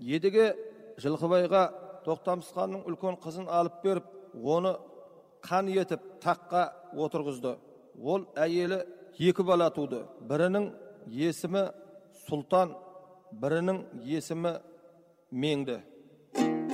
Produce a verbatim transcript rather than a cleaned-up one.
Едіге Жылқыбайға Тоқтамыс ханның үлкен қызын алып беріп, оны қан етіп таққа отырғызды. Ол әйелі екі бала туды. Бірінің есімі Сұлтан, бірінің есімі Меңді.